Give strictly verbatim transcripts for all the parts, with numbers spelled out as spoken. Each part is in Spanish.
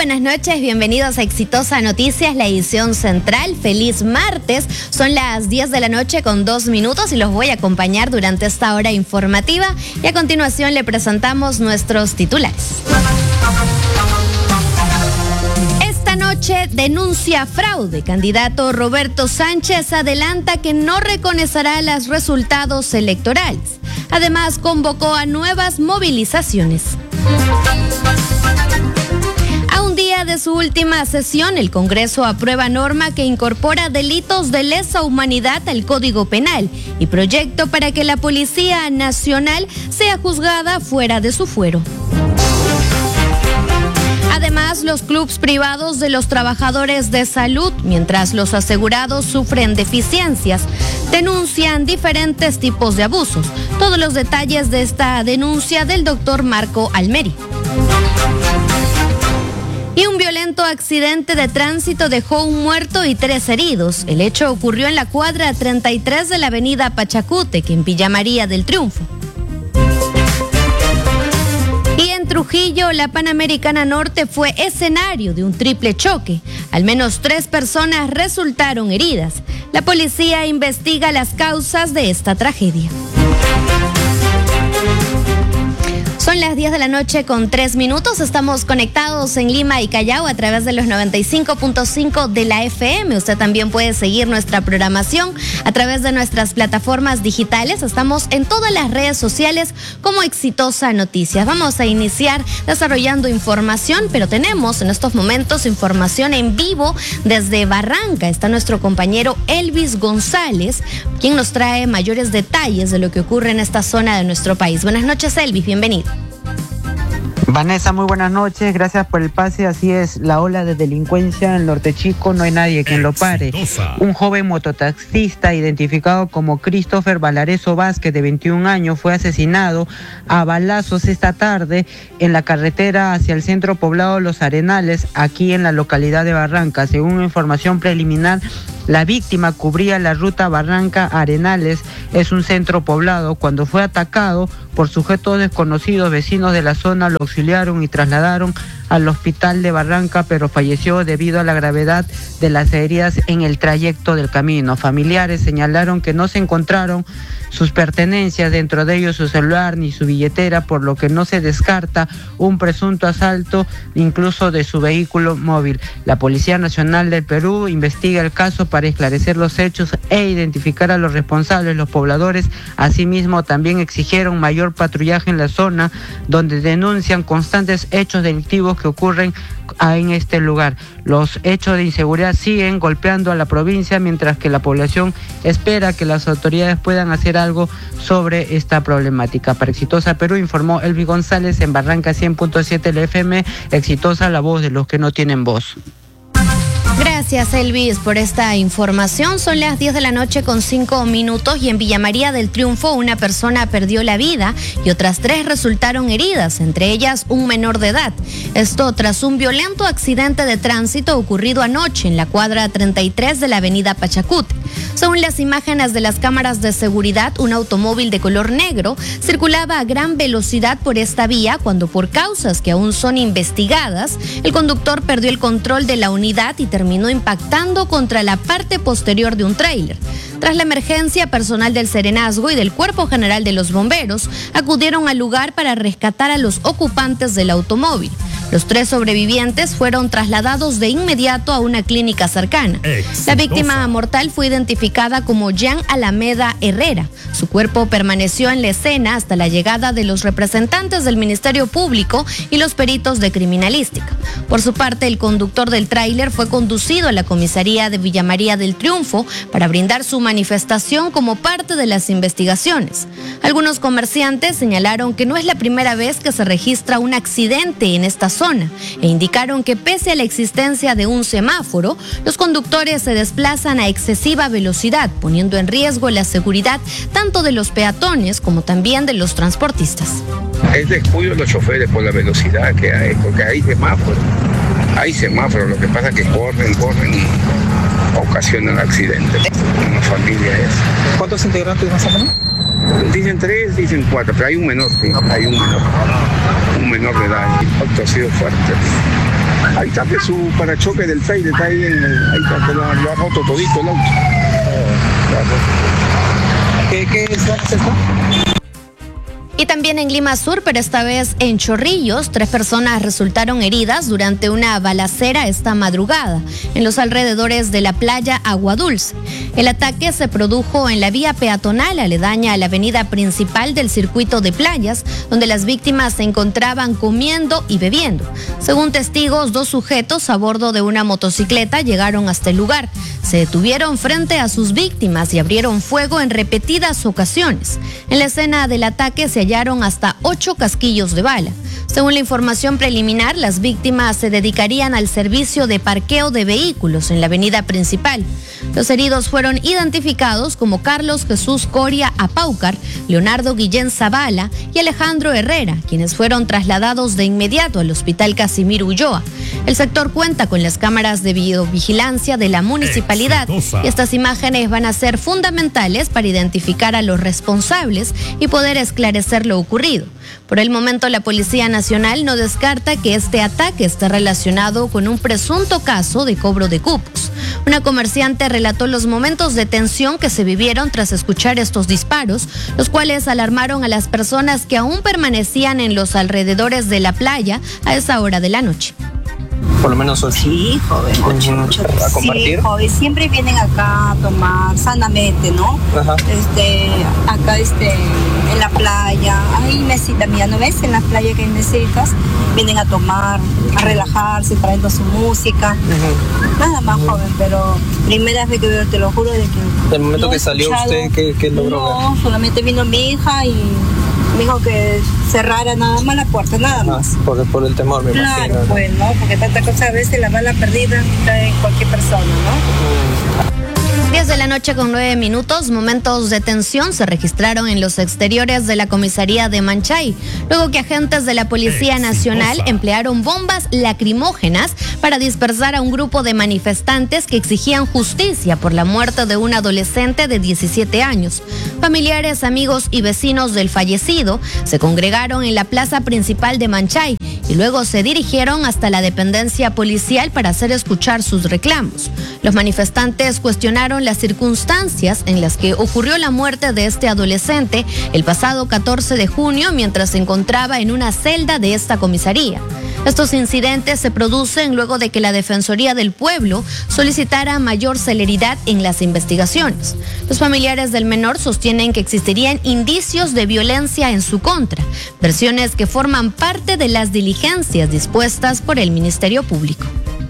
buenas noches, bienvenidos a Exitosa Noticias, la edición central. Feliz martes, son las diez de la noche con dos minutos y los voy a acompañar durante esta hora informativa. Y a continuación le presentamos nuestros titulares. Esta noche denuncia fraude. Candidato Roberto Sánchez adelanta que no reconocerá los resultados electorales. Además, convocó a nuevas movilizaciones. A un día de su última sesión, el Congreso aprueba norma que incorpora delitos de lesa humanidad al Código Penal y proyecto para que la Policía Nacional sea juzgada fuera de su fuero. Además, los clubes privados de los trabajadores de salud, mientras los asegurados sufren deficiencias, denuncian diferentes tipos de abusos. Todos los detalles de esta denuncia del doctor Marco Almeri. Y un violento accidente de tránsito dejó un muerto y tres heridos. El hecho ocurrió en la cuadra treinta y tres de la avenida Pachacútec, en Villa María del Triunfo. Y en Trujillo, la Panamericana Norte fue escenario de un triple choque. Al menos tres personas resultaron heridas. La policía investiga las causas de esta tragedia. Son las diez de la noche con tres minutos. Estamos conectados en Lima y Callao a través de los noventa y cinco punto cinco de la F M. Usted también puede seguir nuestra programación a través de nuestras plataformas digitales. Estamos en todas las redes sociales como Exitosa Noticias. Vamos a iniciar desarrollando información, pero tenemos en estos momentos información en vivo desde Barranca. Está nuestro compañero Elvis González, quien nos trae mayores detalles de lo que ocurre en esta zona de nuestro país. Buenas noches, Elvis, bienvenido. Vanessa, muy buenas noches, gracias por el pase. Así es, la ola de delincuencia en el Norte Chico, no hay nadie quien lo pare. Un joven mototaxista identificado como Christopher Valareso Vázquez, de veintiún años, fue asesinado a balazos esta tarde en la carretera hacia el centro poblado Los Arenales, aquí en la localidad de Barranca. Según información preliminar, la víctima cubría la ruta Barranca-Arenales, es un centro poblado. Cuando fue atacado por sujetos desconocidos, vecinos de la zona lo auxiliaron y trasladaron al hospital de Barranca, pero falleció debido a la gravedad de las heridas en el trayecto del camino. Familiares señalaron que no se encontraron sus pertenencias, dentro de ellos su celular ni su billetera, por lo que no se descarta un presunto asalto incluso de su vehículo móvil. La Policía Nacional del Perú investiga el caso para esclarecer los hechos e identificar a los responsables. Los pobladores asimismo también exigieron mayor patrullaje en la zona, donde denuncian constantes hechos delictivos que ocurren en este lugar. Los hechos de inseguridad siguen golpeando a la provincia, mientras que la población espera que las autoridades puedan hacer algo sobre esta problemática. Para Exitosa Perú, informó Elvi González en Barranca cien punto siete L F M. Exitosa, la voz de los que no tienen voz. Gracias, Elvis, por esta información. Son las diez de la noche con cinco minutos y en Villa María del Triunfo una persona perdió la vida y otras tres resultaron heridas, entre ellas un menor de edad. Esto tras un violento accidente de tránsito ocurrido anoche en la cuadra treinta y tres de la avenida Pachacútec. Según las imágenes de las cámaras de seguridad, un automóvil de color negro circulaba a gran velocidad por esta vía cuando, por causas que aún son investigadas, el conductor perdió el control de la unidad y terminó impactando contra la parte posterior de un tráiler. Tras la emergencia, personal del Serenazgo y del Cuerpo General de los Bomberos acudieron al lugar para rescatar a los ocupantes del automóvil. Los tres sobrevivientes fueron trasladados de inmediato a una clínica cercana. Exitosa. La víctima mortal fue identificada como Jean Alameda Herrera. Su cuerpo permaneció en la escena hasta la llegada de los representantes del Ministerio Público y los peritos de criminalística. Por su parte, el conductor del tráiler fue conducido a la comisaría de Villa María del Triunfo para brindar su manifestación como parte de las investigaciones. Algunos comerciantes señalaron que no es la primera vez que se registra un accidente en esta zona e indicaron que pese a la existencia de un semáforo, los conductores se desplazan a excesiva velocidad, poniendo en riesgo la seguridad tanto de los peatones como también de los transportistas. Es descuido de los choferes por la velocidad que hay, porque hay semáforos. Hay semáforos, lo que pasa es que corren, corren y ocasionan accidentes. Una familia es. ¿Cuántos integrantes más o menos? Dicen tres, dicen cuatro, pero hay un menor, sí, hay un menor, un menor de edad. El impacto ha sido fuerte. Ahí está que su parachoque del trailer está ahí, en el, ahí está, que lo, lo ha roto todito el auto. ¿Qué, qué es esto? Y también en Lima Sur, pero esta vez en Chorrillos, tres personas resultaron heridas durante una balacera esta madrugada en los alrededores de la playa Agua Dulce. El ataque se produjo en la vía peatonal aledaña a la avenida principal del circuito de playas, donde las víctimas se encontraban comiendo y bebiendo. Según testigos, dos sujetos a bordo de una motocicleta llegaron hasta el lugar. Se detuvieron frente a sus víctimas y abrieron fuego en repetidas ocasiones. En la escena del ataque se hallaron hasta ocho casquillos de bala. Según la información preliminar, las víctimas se dedicarían al servicio de parqueo de vehículos en la avenida principal. Los heridos fueron identificados como Carlos Jesús Coria Apaucar, Leonardo Guillén Zavala y Alejandro Herrera, quienes fueron trasladados de inmediato al Hospital Casimiro Ulloa. El sector cuenta con las cámaras de videovigilancia de la municipalidad y estas imágenes van a ser fundamentales para identificar a los responsables y poder esclarecer lo ocurrido. Por el momento, la Policía Nacional no descarta que este ataque esté relacionado con un presunto caso de cobro de cupos. Una comerciante relató los momentos de tensión que se vivieron tras escuchar estos disparos, los cuales alarmaron a las personas que aún permanecían en los alrededores de la playa a esa hora de la noche. Por lo menos ocho. Sí, joven, ocho, ocho. ¿A compartir? Sí, joven, siempre vienen acá a tomar sanamente, ¿no? Ajá. Este, acá este, en la playa, hay mesita, mira, ¿no ves? En la playa que hay mesitas, vienen a tomar, a relajarse, trayendo su música. Uh-huh. Nada más, uh-huh. joven, pero primera vez que veo, te lo juro, de que... Del momento que salió usted, ¿qué, qué logró? No, solamente vino mi hija y... me dijo que cerrara nada más la puerta, nada más. Ah, por, por el temor, me claro, imagino. Claro, pues, ¿no? Porque tanta cosa a veces la bala perdida está en cualquier persona, ¿no? Mm. diez de la noche con nueve minutos, momentos de tensión se registraron en los exteriores de la comisaría de Manchay, luego que agentes de la Policía Nacional emplearon bombas lacrimógenas para dispersar a un grupo de manifestantes que exigían justicia por la muerte de un adolescente de diecisiete años. Familiares, amigos y vecinos del fallecido se congregaron en la plaza principal de Manchay y luego se dirigieron hasta la dependencia policial para hacer escuchar sus reclamos. Los manifestantes cuestionaron las circunstancias en las que ocurrió la muerte de este adolescente el pasado catorce de junio mientras se encontraba en una celda de esta comisaría. Estos incidentes se producen luego de que la Defensoría del Pueblo solicitara mayor celeridad en las investigaciones. Los familiares del menor sostienen que existirían indicios de violencia en su contra, versiones que forman parte de las diligencias dispuestas por el Ministerio Público.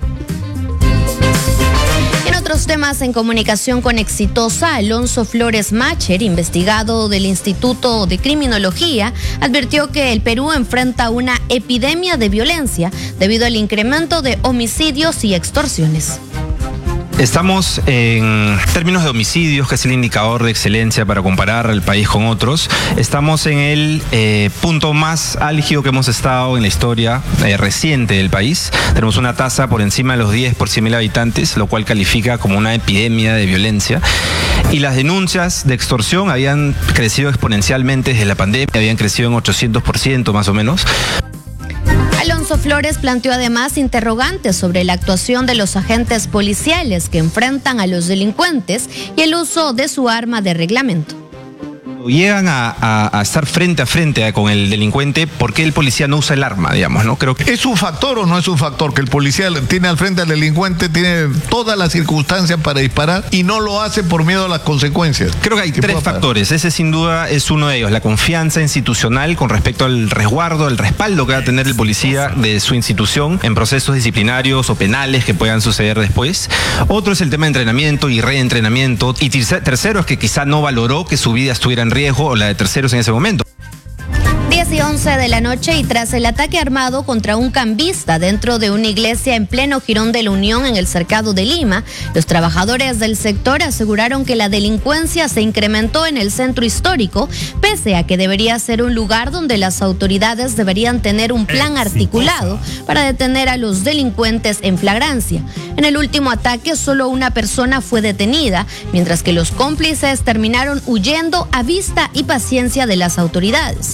Otros temas en comunicación con Exitosa, Alonso Flores Macher, investigado del Instituto de Criminología, advirtió que el Perú enfrenta una epidemia de violencia debido al incremento de homicidios y extorsiones. Estamos en términos de homicidios, que es el indicador de excelencia para comparar al país con otros. Estamos en el eh, punto más álgido que hemos estado en la historia eh, reciente del país. Tenemos una tasa por encima de los diez por cien mil habitantes, lo cual califica como una epidemia de violencia. Y las denuncias de extorsión habían crecido exponencialmente desde la pandemia, habían crecido en ochocientos por ciento más o menos. Alonso Flores planteó además interrogantes sobre la actuación de los agentes policiales que enfrentan a los delincuentes y el uso de su arma de reglamento. Llegan a, a, a estar frente a frente con el delincuente, ¿por qué el policía no usa el arma, digamos, no? Creo que... ¿Es un factor o no es un factor? Que el policía tiene al frente al delincuente, tiene todas las circunstancias para disparar y no lo hace por miedo a las consecuencias. Creo que hay tres factores. Ese sin duda es uno de ellos. La confianza institucional con respecto al resguardo, el respaldo que va a tener el policía de su institución en procesos disciplinarios o penales que puedan suceder después. Otro es el tema de entrenamiento y reentrenamiento. Y tercero es que quizá no valoró que su vida estuviera en riesgo o la de terceros en ese momento. diez y once de la noche y tras el ataque armado contra un cambista dentro de una iglesia en pleno Jirón de la Unión en el Cercado de Lima, los trabajadores del sector aseguraron que la delincuencia se incrementó en el centro histórico, pese a que debería ser un lugar donde las autoridades deberían tener un plan articulado para detener a los delincuentes en flagrancia. En el último ataque solo una persona fue detenida, mientras que los cómplices terminaron huyendo a vista y paciencia de las autoridades.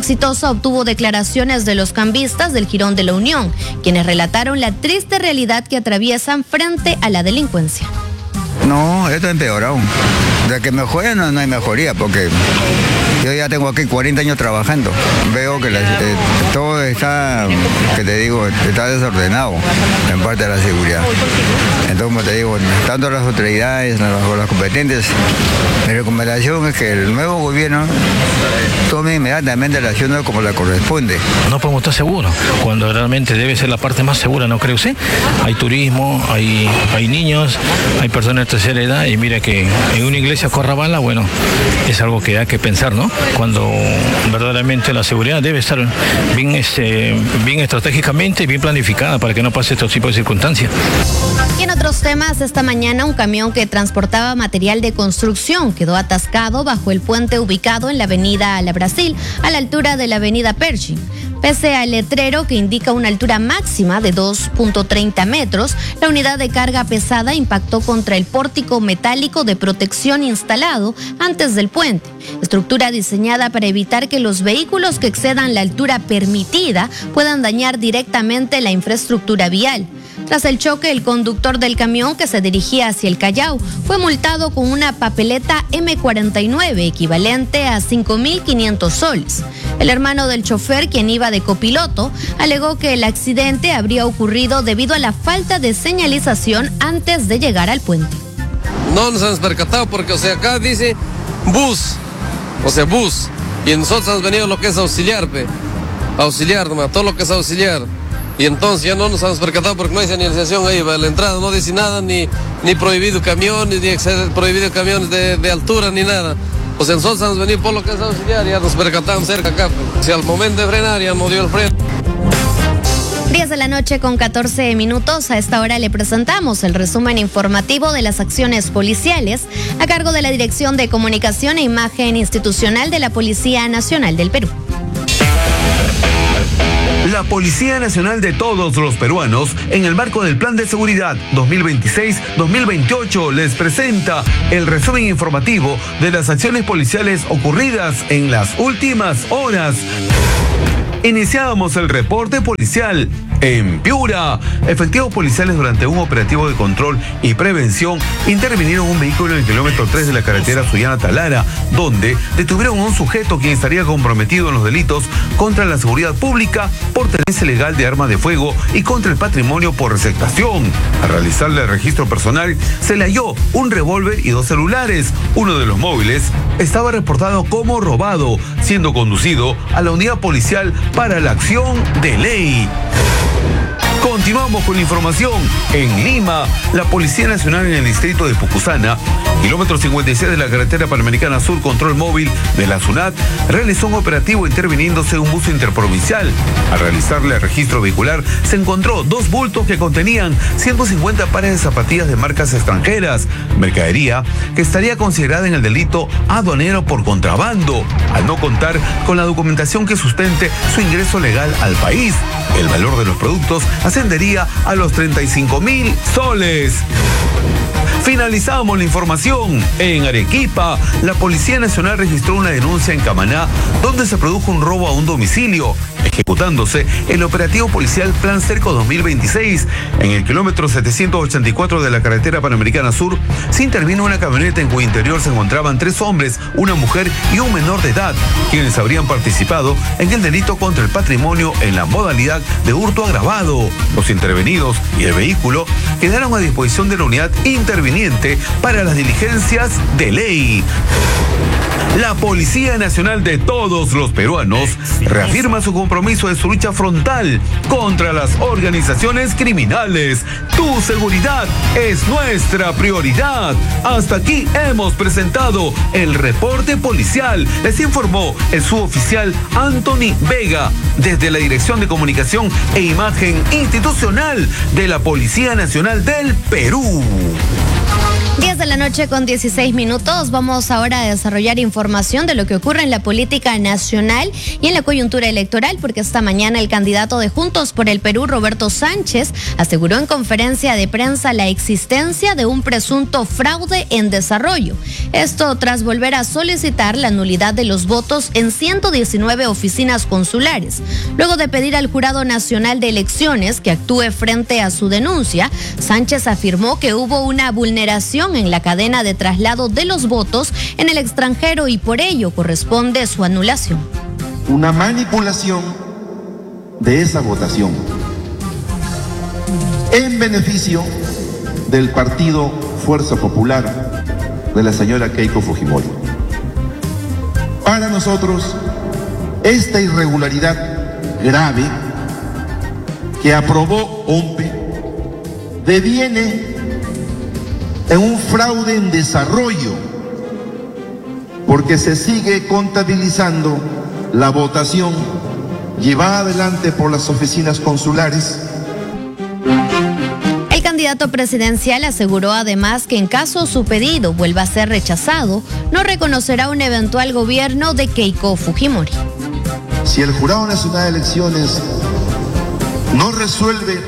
Exitosa obtuvo declaraciones de los cambistas del Jirón de la Unión, quienes relataron la triste realidad que atraviesan frente a la delincuencia. No, esto ha empeorado. De que mejore no, no hay mejoría, porque yo ya tengo aquí cuarenta años trabajando. Veo que la, eh, todo está, que te digo, está desordenado en parte de la seguridad. Entonces, como te digo, tanto las autoridades, las, las competentes, mi recomendación es que el nuevo gobierno tome inmediatamente la acción como la corresponde. No podemos estar seguros, cuando realmente debe ser la parte más segura, ¿no cree usted? Hay turismo, hay, hay niños, hay personas de tercera edad, y mira que en una iglesia corrabala, bueno, es algo que hay que pensar, ¿no? Cuando verdaderamente la seguridad debe estar bien, este, bien estratégicamente y bien planificada para que no pase estos tipos de circunstancias. Y en otros temas, esta mañana un camión que transportaba material de construcción quedó atascado bajo el puente ubicado en la avenida La Brasil, a la altura de la avenida Pershing. Pese al letrero que indica una altura máxima de dos punto treinta metros, la unidad de carga pesada impactó contra el pórtico metálico de protección instalado antes del puente, estructura diseñada para evitar que los vehículos que excedan la altura permitida puedan dañar directamente la infraestructura vial. Tras el choque, el conductor del camión que se dirigía hacia el Callao fue multado con una papeleta eme cuarenta y nueve equivalente a cinco mil quinientos soles. El hermano del chofer, quien iba de copiloto, alegó que el accidente habría ocurrido debido a la falta de señalización antes de llegar al puente. No nos hemos percatado porque, o sea, acá dice bus, o sea, bus, y nosotros hemos venido lo que es auxiliar, pe. auxiliar nomás, todo lo que es auxiliar. Y entonces ya no nos hemos percatado porque no hay señalización ahí, para la entrada no dice nada, ni, ni prohibido camiones, ni exceder, prohibido camiones de, de altura, ni nada. O sea, nosotros hemos venido por lo que es auxiliar, ya nos percatamos cerca acá. O sea, al momento de frenar ya nos dio el freno. diez de la noche con catorce minutos. A esta hora le presentamos el resumen informativo de las acciones policiales a cargo de la Dirección de Comunicación e Imagen Institucional de la Policía Nacional del Perú. La Policía Nacional de todos los peruanos, en el marco del Plan de Seguridad dos mil veintiséis dos mil veintiocho, les presenta el resumen informativo de las acciones policiales ocurridas en las últimas horas. Iniciamos el reporte policial en Piura. Efectivos policiales durante un operativo de control y prevención intervinieron un vehículo en el kilómetro tres de la carretera Sullana-Talara, donde detuvieron a un sujeto quien estaría comprometido en los delitos contra la seguridad pública por tenencia ilegal de arma de fuego y contra el patrimonio por receptación. Al realizarle el registro personal, se le halló un revólver y dos celulares. Uno de los móviles estaba reportado como robado, siendo conducido a la unidad policial para la acción de ley. Continuamos con la información. En Lima, la Policía Nacional en el distrito de Pucusana, kilómetro cincuenta y seis de la carretera Panamericana Sur, control móvil de la SUNAT, realizó un operativo interviniéndose un bus interprovincial. Al realizarle el registro vehicular, se encontró dos bultos que contenían ciento cincuenta pares de zapatillas de marcas extranjeras, mercadería que estaría considerada en el delito aduanero por contrabando, al no contar con la documentación que sustente su ingreso legal al país. El valor de los productos ascendería a los treinta y cinco mil soles. Finalizamos la información. En Arequipa, la Policía Nacional registró una denuncia en Camaná, donde se produjo un robo a un domicilio, ejecutándose el operativo policial Plan Cerco dos mil veintiséis. En el kilómetro setecientos ochenta y cuatro de la carretera Panamericana Sur, se intervino una camioneta en cuyo interior se encontraban tres hombres, una mujer y un menor de edad, quienes habrían participado en el delito contra el patrimonio en la modalidad de hurto agravado. Los intervenidos y el vehículo quedaron a disposición de la unidad interveniente para las diligencias de ley. La Policía Nacional de todos los peruanos reafirma su compromiso de su lucha frontal contra las organizaciones criminales. Tu seguridad es nuestra prioridad. Hasta aquí hemos presentado el reporte policial. Les informó el suboficial Anthony Vega desde la Dirección de Comunicación e Imagen Institucional de la Policía Nacional del Perú. diez de la noche con dieciséis minutos. Vamos ahora a desarrollar información de lo que ocurre en la política nacional y en la coyuntura electoral, porque esta mañana el candidato de Juntos por el Perú, Roberto Sánchez, aseguró en conferencia de prensa la existencia de un presunto fraude en desarrollo. Esto tras volver a solicitar la nulidad de los votos en ciento diecinueve oficinas consulares. Luego de pedir al Jurado Nacional de Elecciones que actúe frente a su denuncia, Sánchez afirmó que hubo una vulneración en la cadena de traslado de los votos en el extranjero y por ello corresponde su anulación. Una manipulación de esa votación en beneficio del partido Fuerza Popular de la señora Keiko Fujimori. Para nosotros, esta irregularidad grave que aprobó O M P E deviene en un fraude en desarrollo, porque se sigue contabilizando la votación llevada adelante por las oficinas consulares. El candidato presidencial aseguró además que en caso su pedido vuelva a ser rechazado, no reconocerá un eventual gobierno de Keiko Fujimori. Si el Jurado Nacional de Elecciones no resuelve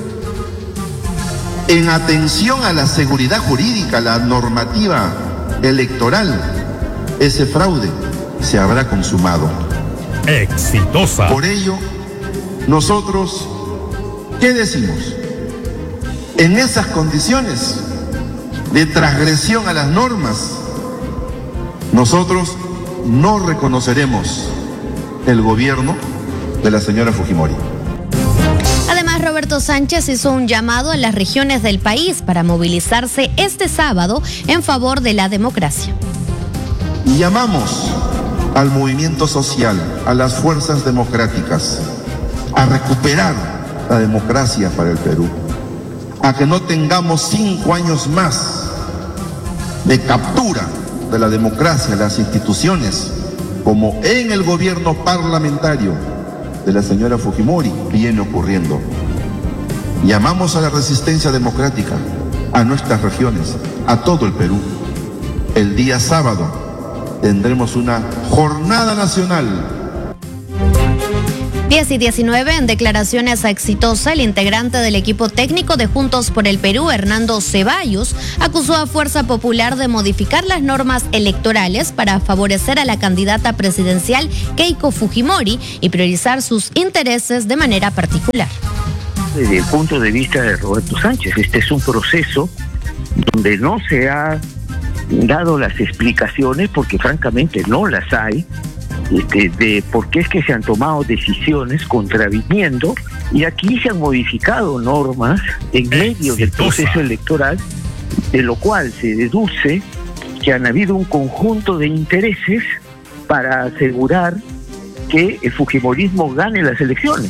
en atención a la seguridad jurídica, la normativa electoral, ese fraude se habrá consumado. Exitosa. Por ello, nosotros, ¿qué decimos? En esas condiciones de transgresión a las normas, nosotros no reconoceremos el gobierno de la señora Fujimori. Además, Roberto Sánchez hizo un llamado a las regiones del país para movilizarse este sábado en favor de la democracia. Y llamamos al movimiento social, a las fuerzas democráticas, a recuperar la democracia para el Perú, a que no tengamos cinco años más de captura de la democracia, de las instituciones, como en el gobierno parlamentario de la señora Fujimori viene ocurriendo. Llamamos a la resistencia democrática, a nuestras regiones, a todo el Perú. El día sábado tendremos una jornada nacional. diez y diecinueve, en declaraciones a Exitosa, el integrante del equipo técnico de Juntos por el Perú, Hernando Ceballos, acusó a Fuerza Popular de modificar las normas electorales para favorecer a la candidata presidencial Keiko Fujimori y priorizar sus intereses de manera particular. Desde el punto de vista de Roberto Sánchez, este es un proceso donde no se ha dado las explicaciones, porque francamente no las hay, Este, de por qué es que se han tomado decisiones contraviniendo, y aquí se han modificado normas en medio del proceso electoral, de lo cual se deduce que han habido un conjunto de intereses para asegurar que el fujimorismo gane las elecciones.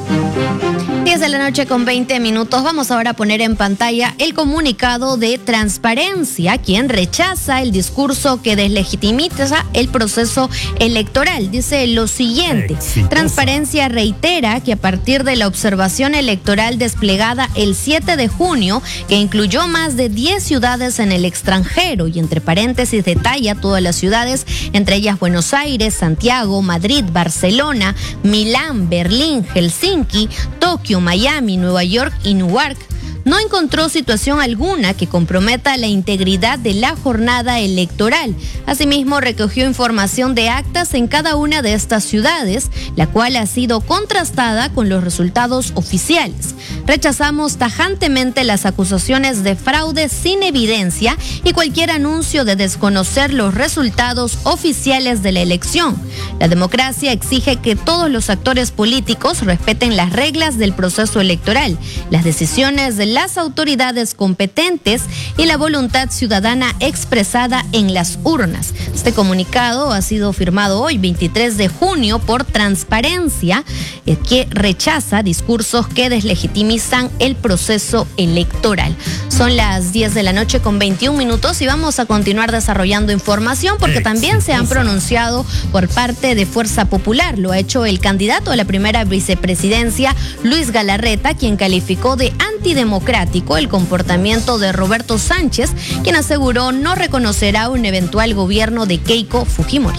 diez de la noche con veinte minutos. Vamos ahora a poner en pantalla el comunicado de Transparencia, quien rechaza el discurso que deslegitimiza el proceso electoral. Dice lo siguiente: Exitosa. Transparencia reitera que a partir de la observación electoral desplegada el siete de junio, que incluyó más de diez ciudades en el extranjero, y entre paréntesis detalla todas las ciudades, entre ellas Buenos Aires, Santiago, Madrid, Barcelona, Milán, Berlín, Helsinki, Tokio, Miami, Nueva York y Newark, no encontró situación alguna que comprometa la integridad de la jornada electoral. Asimismo, recogió información de actas en cada una de estas ciudades, la cual ha sido contrastada con los resultados oficiales. Rechazamos tajantemente las acusaciones de fraude sin evidencia y cualquier anuncio de desconocer los resultados oficiales de la elección. La democracia exige que todos los actores políticos respeten las reglas del proceso electoral, las decisiones de las autoridades competentes y la voluntad ciudadana expresada en las urnas. Este comunicado ha sido firmado hoy, veintitrés de junio, por Transparencia, eh, que rechaza discursos que deslegitiman legitimizan el proceso electoral. Son las diez de la noche con veintiún minutos y vamos a continuar desarrollando información porque Exitosa. También se han pronunciado por parte de Fuerza Popular. Lo ha hecho el candidato a la primera vicepresidencia, Luis Galarreta, quien calificó de antidemocrático el comportamiento de Roberto Sánchez, quien aseguró no reconocerá un eventual gobierno de Keiko Fujimori.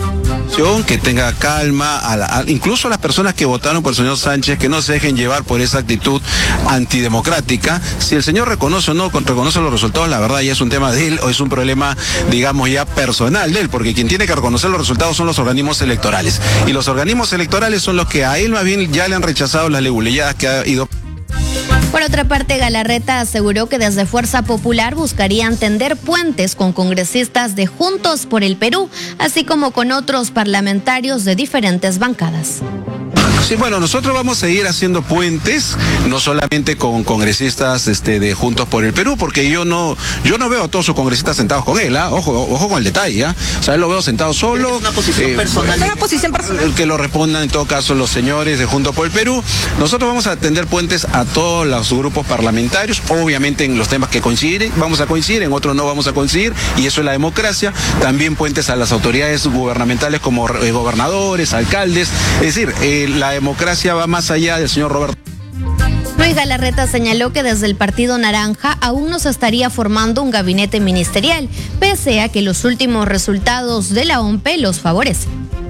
Que tenga calma, a la, a, incluso a las personas que votaron por el señor Sánchez, que no se dejen llevar por esa actitud antidemocrática. Si el señor reconoce o no reconoce los resultados, la verdad ya es un tema de él o es un problema, digamos, ya personal de él, porque quien tiene que reconocer los resultados son los organismos electorales. Y los organismos electorales son los que a él más bien ya le han rechazado las leguleyadas que ha ido. Por otra parte, Galarreta aseguró que desde Fuerza Popular buscarían tender puentes con congresistas de Juntos por el Perú, así como con otros parlamentarios de diferentes bancadas. Sí, bueno, nosotros vamos a seguir haciendo puentes, no solamente con congresistas este, de Juntos por el Perú, porque yo no yo no veo a todos sus congresistas sentados con él, ¿eh? ojo, ojo con el detalle, ¿eh? O sea, él lo veo sentado solo. ¿Es una posición eh, personal? ¿Es una posición personal? Que lo respondan en todo caso los señores de Juntos por el Perú. Nosotros vamos a tender puentes a todos los grupos parlamentarios, obviamente en los temas que coinciden, vamos a coincidir, en otros no vamos a coincidir, y eso es la democracia. También puentes a las autoridades gubernamentales como eh, gobernadores, alcaldes, es decir, eh, la democracia va más allá del señor Roberto. Luis Galarreta señaló que desde el Partido Naranja aún no se estaría formando un gabinete ministerial, pese a que los últimos resultados de la O M P los favorecen.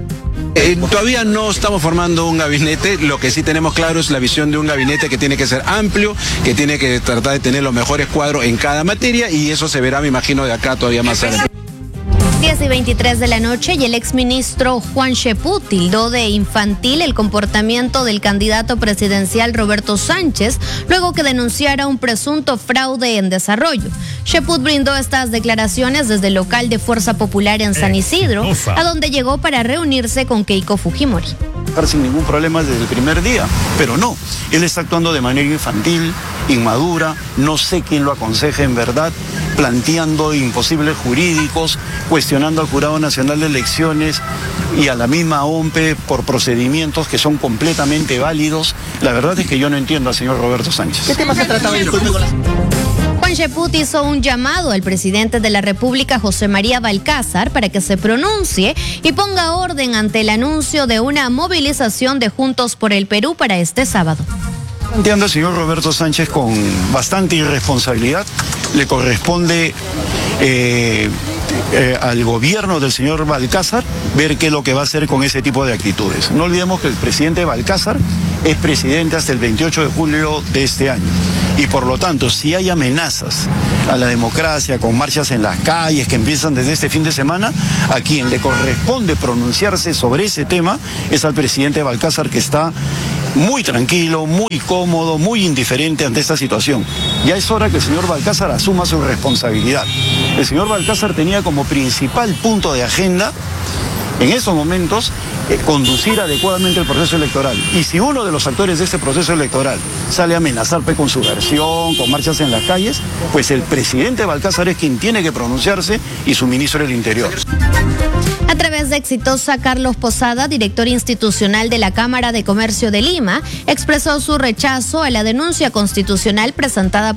Eh, todavía no estamos formando un gabinete, lo que sí tenemos claro es la visión de un gabinete que tiene que ser amplio, que tiene que tratar de tener los mejores cuadros en cada materia y eso se verá, me imagino, de acá todavía más adelante. diez y veintitrés de la noche y el exministro Juan Cheput tildó de infantil el comportamiento del candidato presidencial Roberto Sánchez luego que denunciara un presunto fraude en desarrollo. Cheput brindó estas declaraciones desde el local de Fuerza Popular en San Isidro, a donde llegó para reunirse con Keiko Fujimori. Sin ningún problema desde el primer día, pero no, él está actuando de manera infantil, inmadura, no sé quién lo aconseja en verdad, planteando imposibles jurídicos, cuestionando al Jurado Nacional de Elecciones y a la misma O M P por procedimientos que son completamente válidos. La verdad es que yo no entiendo al señor Roberto Sánchez. ¿Qué temas ha tratado el Juan Cheput hizo un llamado al presidente de la República, José María Balcázar, para que se pronuncie y ponga orden ante el anuncio de una movilización de Juntos por el Perú para este sábado. Planteando al señor Roberto Sánchez con bastante irresponsabilidad, le corresponde eh, eh, al gobierno del señor Balcázar ver qué es lo que va a hacer con ese tipo de actitudes. No olvidemos que el presidente Balcázar es presidente hasta el veintiocho de julio de este año. Y por lo tanto, si hay amenazas a la democracia con marchas en las calles que empiezan desde este fin de semana, a quien le corresponde pronunciarse sobre ese tema es al presidente Balcázar, que está muy tranquilo, muy cómodo, muy indiferente ante esta situación. Ya es hora que el señor Balcázar asuma su responsabilidad. El señor Balcázar tenía como principal punto de agenda en esos momentos eh, conducir adecuadamente el proceso electoral. Y si uno de los actores de este proceso electoral sale a amenazar pues, con su versión, con marchas en las calles, pues el presidente Balcázar es quien tiene que pronunciarse y su ministro del Interior. A través de Exitosa, Carlos Posada, director institucional de la Cámara de Comercio de Lima, expresó su rechazo a la denuncia constitucional presentada